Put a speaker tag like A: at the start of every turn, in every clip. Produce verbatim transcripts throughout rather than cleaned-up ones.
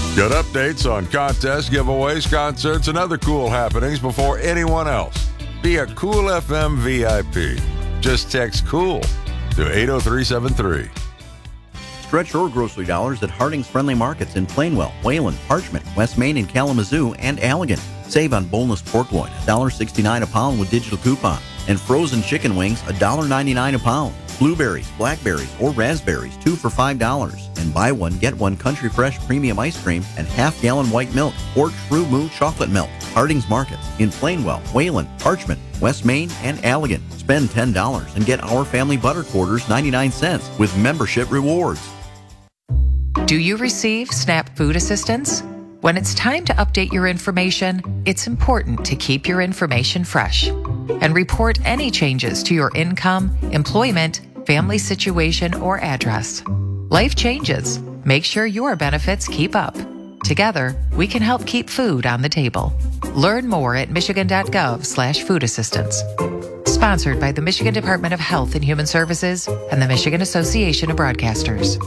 A: Get updates on contests, giveaways, concerts, and other cool happenings before anyone else. Be a Cool F M V I P. Just text COOL to eight oh three seven three.
B: Stretch your grocery dollars at Harding's Friendly Markets in Plainwell, Wayland, Parchment, West Main, and Kalamazoo, and Allegan. Save on boneless pork loin, one dollar sixty-nine a pound with digital coupon. And frozen chicken wings, one dollar ninety-nine a pound. Blueberries, blackberries, or raspberries, two for five dollars. And buy one, get one Country Fresh Premium Ice Cream and half-gallon white milk or True Moo Chocolate Milk. Harding's Markets in Plainwell, Wayland, Parchment, West Main, and Allegan. Spend ten dollars and get Our Family Butter Quarters ninety-nine cents with membership rewards.
C: Do you receive SNAP food assistance? When it's time to update your information, it's important to keep your information fresh and report any changes to your income, employment, family situation, or address. Life changes. Make sure your benefits keep up. Together, we can help keep food on the table. Learn more at michigan.gov slash food assistance. Sponsored by the Michigan Department of Health and Human Services and the Michigan Association of Broadcasters.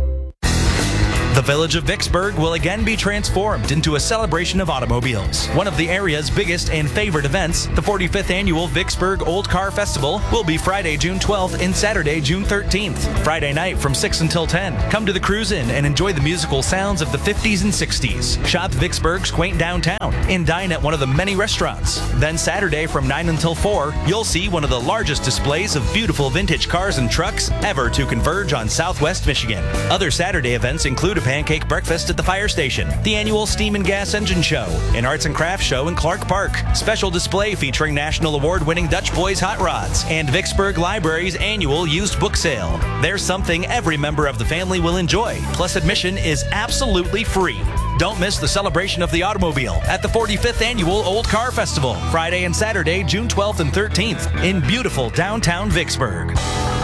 D: The village of Vicksburg will again be transformed into a celebration of automobiles. One of the area's biggest and favorite events, the forty-fifth Annual Vicksburg Old Car Festival, will be Friday, June twelfth and Saturday, June thirteenth. Friday night from six until ten. Come to the Cruise Inn and enjoy the musical sounds of the fifties and sixties. Shop Vicksburg's quaint downtown and dine at one of the many restaurants. Then Saturday from nine until four, you'll see one of the largest displays of beautiful vintage cars and trucks ever to converge on Southwest Michigan. Other Saturday events include a pancake breakfast at the fire station, the annual Steam and Gas Engine Show, an arts and crafts show in Clark Park, special display featuring national award-winning Dutch Boys Hot Rods, and Vicksburg Library's annual used book sale. There's something every member of the family will enjoy, plus admission is absolutely free. Don't miss the celebration of the automobile at the forty-fifth Annual Old Car Festival, Friday and Saturday, June twelfth and thirteenth, in beautiful downtown Vicksburg.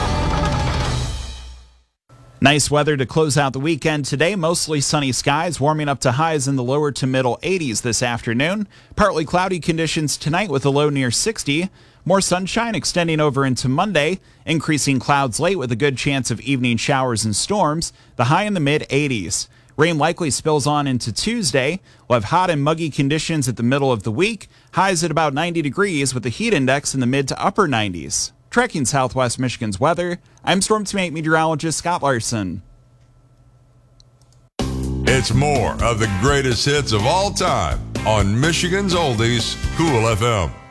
E: Nice weather to close out the weekend today. Mostly sunny skies, warming up to highs in the lower to middle eighties this afternoon. Partly cloudy conditions tonight with a low near sixty. More sunshine extending over into Monday. Increasing clouds late with a good chance of evening showers and storms. The high in the mid eighties. Rain likely spills on into Tuesday. We'll have hot and muggy conditions at the middle of the week. Highs at about ninety degrees with the heat index in the mid to upper nineties. Tracking Southwest Michigan's weather, I'm Storm Team eight meteorologist Scott Larson.
A: It's more of the greatest hits of all time on Michigan's Oldies, Cool F M.